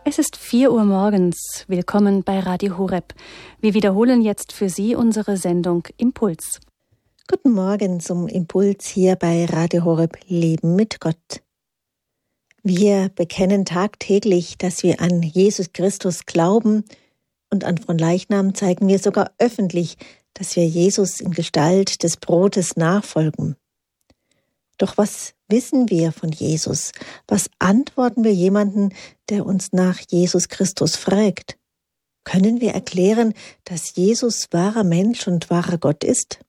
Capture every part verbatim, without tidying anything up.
Es ist vier Uhr morgens. Willkommen bei Radio Horeb. Wir wiederholen jetzt für Sie unsere Sendung Impuls. Guten Morgen zum Impuls hier bei Radio Horeb Leben mit Gott. Wir bekennen tagtäglich, dass wir an Jesus Christus glauben, und an Fronleichnam zeigen wir sogar öffentlich, dass wir Jesus in Gestalt des Brotes nachfolgen. Doch was wissen wir von Jesus? Was antworten wir jemandem, der uns nach Jesus Christus fragt? Können wir erklären, dass Jesus wahrer Mensch und wahrer Gott ist?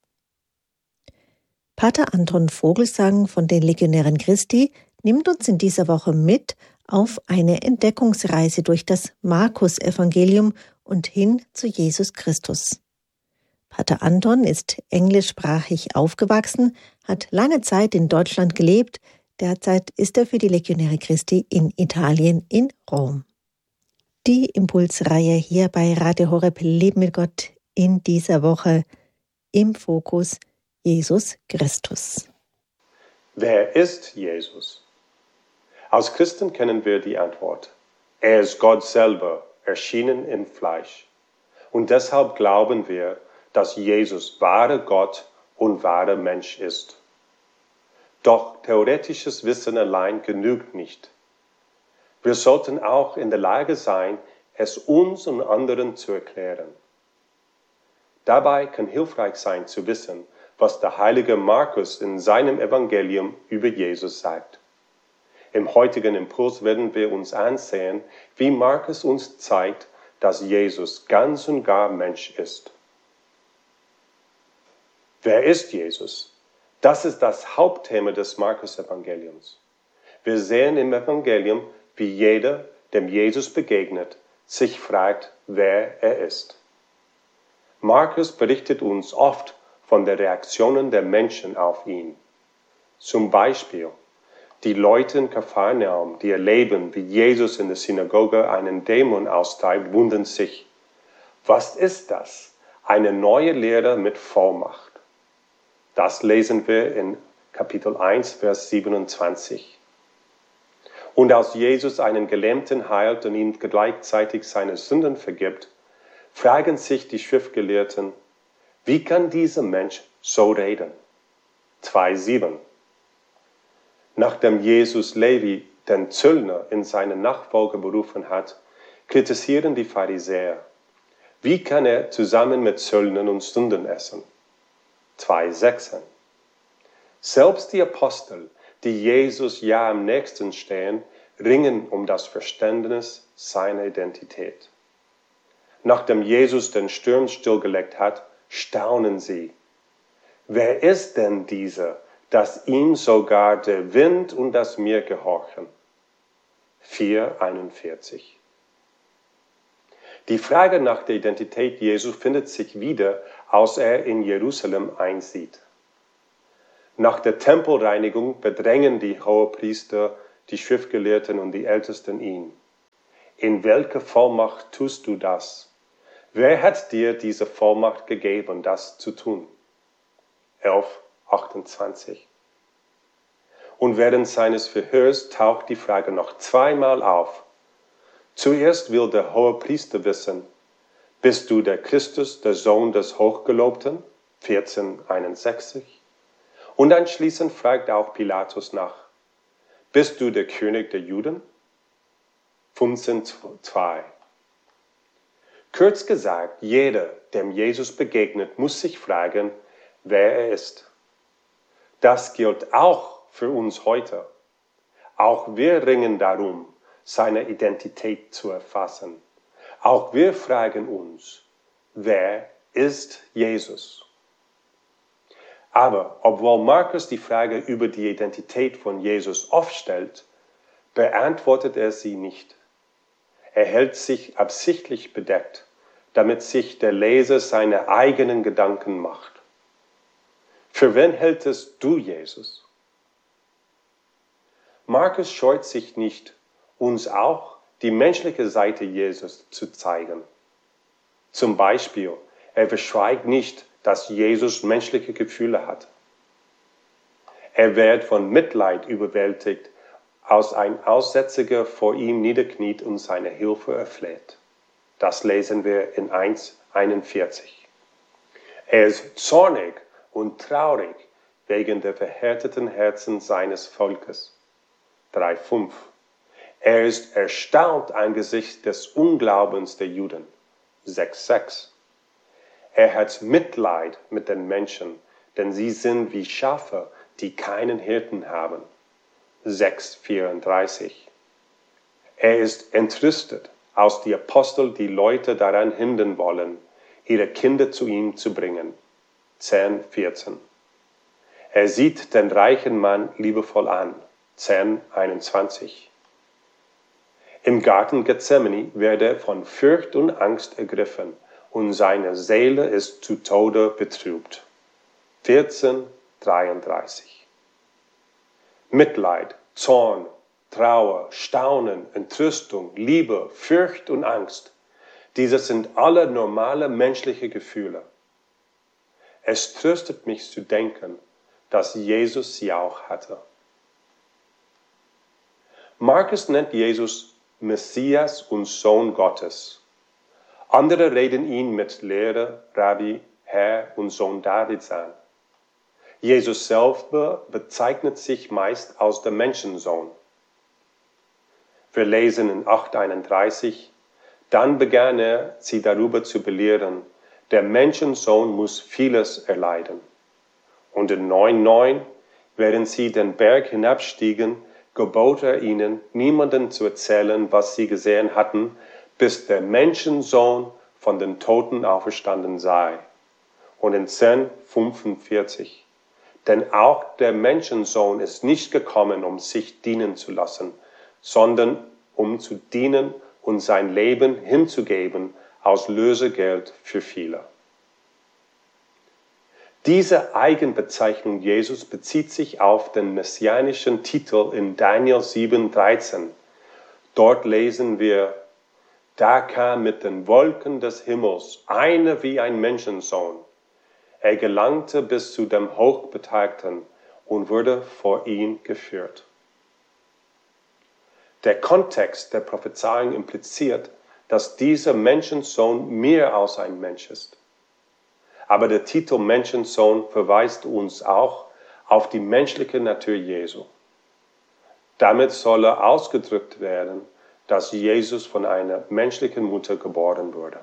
Pater Anton Vogelsang von den Legionären Christi nimmt uns in dieser Woche mit auf eine Entdeckungsreise durch das Markus-Evangelium und hin zu Jesus Christus. Pater Anton ist englischsprachig aufgewachsen, hat lange Zeit in Deutschland gelebt, derzeit ist er für die Legionäre Christi in Italien in Rom. Die Impulsreihe hier bei Radio Horeb Leben mit Gott in dieser Woche im Fokus Jesus Christus. Wer ist Jesus? Als Christen kennen wir die Antwort. Er ist Gott selber, erschienen im Fleisch. Und deshalb glauben wir, dass Jesus wahrer Gott und wahrer Mensch ist. Doch theoretisches Wissen allein genügt nicht. Wir sollten auch in der Lage sein, es uns und anderen zu erklären. Dabei kann hilfreich sein zu wissen, was der heilige Markus in seinem Evangelium über Jesus sagt. Im heutigen Impuls werden wir uns ansehen, wie Markus uns zeigt, dass Jesus ganz und gar Mensch ist. Wer ist Jesus? Das ist das Hauptthema des Markus-Evangeliums. Wir sehen im Evangelium, wie jeder, dem Jesus begegnet, sich fragt, wer er ist. Markus berichtet uns oft von den Reaktionen der Menschen auf ihn. Zum Beispiel die Leute in Kapharnaum, die erleben, wie Jesus in der Synagoge einen Dämon austreibt, wundern sich. Was ist das? Eine neue Lehre mit Vollmacht. Das lesen wir in Kapitel eins, Vers siebenundzwanzig. Und als Jesus einen Gelähmten heilt und ihm gleichzeitig seine Sünden vergibt, fragen sich die Schriftgelehrten, wie kann dieser Mensch so reden? zwei sieben. Nachdem Jesus Levi, den Zöllner, in seine Nachfolge berufen hat, kritisieren die Pharisäer. Wie kann er zusammen mit Zöllnern und Sündern essen? zwei sechzehn. Selbst die Apostel, die Jesus ja am nächsten stehen, ringen um das Verständnis seiner Identität. Nachdem Jesus den Sturm stillgelegt hat, staunen sie. Wer ist denn dieser, dass ihm sogar der Wind und das Meer gehorchen? vier einundvierzig. Die Frage nach der Identität Jesu findet sich wieder, als er in Jerusalem einzieht. Nach der Tempelreinigung bedrängen die Hohepriester, die Schriftgelehrten und die Ältesten ihn. In welcher Vollmacht tust du das? Wer hat dir diese Vollmacht gegeben, das zu tun? elf achtundzwanzig. Und während seines Verhörs taucht die Frage noch zweimal auf. Zuerst will der Hohepriester wissen, bist du der Christus, der Sohn des Hochgelobten? vierzehn einundsechzig. Und anschließend fragt auch Pilatus nach, bist du der König der Juden? fünfzehn zwei. Kurz gesagt, jeder, dem Jesus begegnet, muss sich fragen, wer er ist. Das gilt auch für uns heute. Auch wir ringen darum, seine Identität zu erfassen. Auch wir fragen uns, wer ist Jesus? Aber obwohl Markus die Frage über die Identität von Jesus oft stellt, beantwortet er sie nicht. Er hält sich absichtlich bedeckt, damit sich der Leser seine eigenen Gedanken macht. Für wen hältst du Jesus? Markus scheut sich nicht, uns auch die menschliche Seite Jesus zu zeigen. Zum Beispiel, er verschweigt nicht, dass Jesus menschliche Gefühle hat. Er wird von Mitleid überwältigt, als ein Aussätziger vor ihm niederkniet und seine Hilfe erfleht. Das lesen wir in eins einundvierzig. Er ist zornig und traurig wegen der verhärteten Herzen seines Volkes. drei fünf. Er ist erstaunt angesichts des Unglaubens der Juden. sechs sechs. Er hat Mitleid mit den Menschen, denn sie sind wie Schafe, die keinen Hirten haben. sechs vierunddreißig. Er ist entrüstet, als die Apostel die Leute daran hindern wollen, ihre Kinder zu ihm zu bringen. zehn vierzehn. Er sieht den reichen Mann liebevoll an. zehn einundzwanzig. Im Garten Gethsemane wird er von Furcht und Angst ergriffen und seine Seele ist zu Tode betrübt. vierzehn dreiunddreißig. Mitleid, Zorn, Trauer, Staunen, Entrüstung, Liebe, Furcht und Angst. Diese sind alle normale menschliche Gefühle. Es tröstet mich zu denken, dass Jesus sie auch hatte. Markus nennt Jesus Messias und Sohn Gottes. Andere reden ihn mit Lehrer, Rabbi, Herr und Sohn Davids an. Jesus selbst bezeichnet sich meist als der Menschensohn. Wir lesen in acht einunddreißig, dann begann er, sie darüber zu belehren, der Menschensohn muss vieles erleiden. Und in neun neun, während sie den Berg hinabstiegen, gebot er ihnen, niemandem zu erzählen, was sie gesehen hatten, bis der Menschensohn von den Toten auferstanden sei. Und in zehn fünfundvierzig, denn auch der Menschensohn ist nicht gekommen, um sich dienen zu lassen, sondern um zu dienen und sein Leben hinzugeben als Lösegeld für viele. Diese Eigenbezeichnung Jesus bezieht sich auf den messianischen Titel in Daniel sieben dreizehn. Dort lesen wir, da kam mit den Wolken des Himmels einer wie ein Menschensohn. Er gelangte bis zu dem Hochbetagten und wurde vor ihn geführt. Der Kontext der Prophezeiung impliziert, dass dieser Menschensohn mehr als ein Mensch ist. Aber der Titel Menschensohn verweist uns auch auf die menschliche Natur Jesu. Damit soll er ausgedrückt werden, dass Jesus von einer menschlichen Mutter geboren wurde.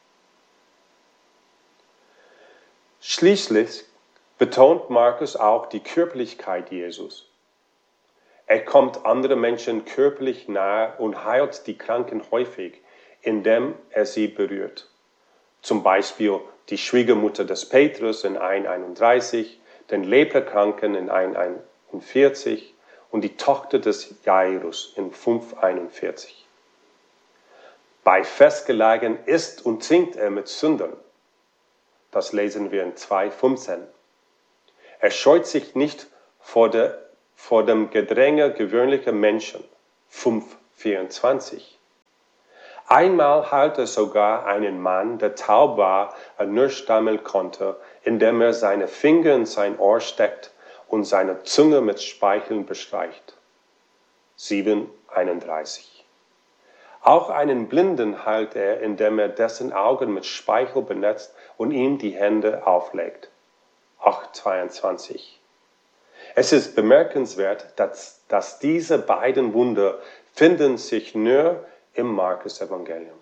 Schließlich betont Markus auch die Körperlichkeit Jesus. Er kommt anderen Menschen körperlich nahe und heilt die Kranken häufig, indem er sie berührt. Zum Beispiel die Schwiegermutter des Petrus in eins einunddreißig, den Leprakranken in eins einundvierzig und die Tochter des Jairus in fünf einundvierzig. Bei Festgelagen isst und trinkt er mit Sündern. Das lesen wir in zwei fünfzehn. Er scheut sich nicht vor, der, vor dem Gedränge gewöhnlicher Menschen. fünf vierundzwanzig. Einmal heilt er sogar einen Mann, der taub war und nur stammeln konnte, indem er seine Finger in sein Ohr steckt und seine Zunge mit Speicheln bestreicht. sieben einunddreißig. Auch einen Blinden heilt er, indem er dessen Augen mit Speichel benetzt und ihm die Hände auflegt. acht zweiundzwanzig. Es ist bemerkenswert, dass, dass diese beiden Wunder finden sich nur im Markus-Evangelium.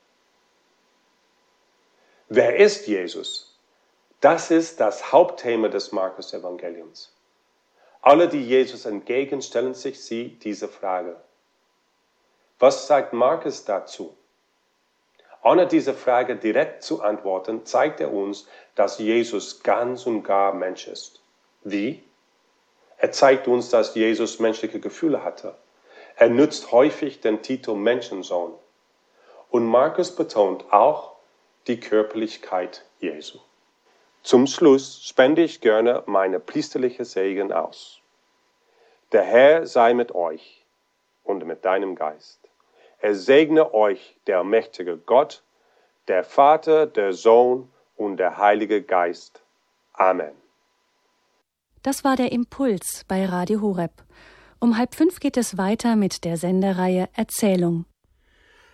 Wer ist Jesus? Das ist das Hauptthema des Markus-Evangeliums. Alle, die Jesus entgegen, stellen sich sie diese Frage. Was sagt Markus dazu? Ohne diese Frage direkt zu antworten, zeigt er uns, dass Jesus ganz und gar Mensch ist. Wie? Er zeigt uns, dass Jesus menschliche Gefühle hatte. Er nutzt häufig den Titel Menschensohn. Und Markus betont auch die Körperlichkeit Jesu. Zum Schluss spende ich gerne meine priesterliche Segen aus. Der Herr sei mit euch und mit deinem Geist. Er segne euch, der allmächtige Gott, der Vater, der Sohn und der Heilige Geist. Amen. Das war der Impuls bei Radio Horeb. Um halb fünf geht es weiter mit der Sendereihe Erzählung.